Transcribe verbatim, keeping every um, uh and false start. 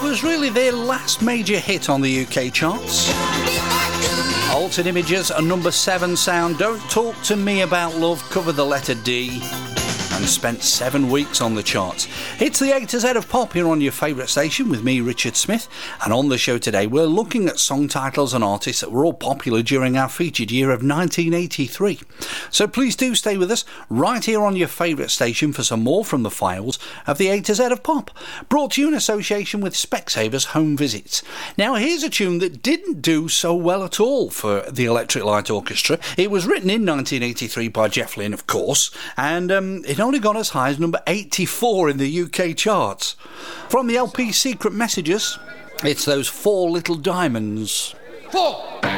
was really their last major hit on the U K charts. Altered Images and number seven sound Don't Talk to Me About Love covered the letter D and spent seven weeks on the charts. It's the A to Z of pop here on your favourite station with me, Richard Smith, and on the show today we're looking at song titles and artists that were all popular during our featured year of nineteen eighty-three. So please do stay with us right here on your favourite station for some more from the files of the A to Z of pop, brought to you in association with Specsavers Home Visits. Now here's a tune that didn't do so well at all for the Electric Light Orchestra. It was written in nineteen eighty-three by Jeff Lynne, of course, and um, it only got as high as number eighty-four in the U K charts. From the L P Secret Messages, it's those Four Little Diamonds. Four!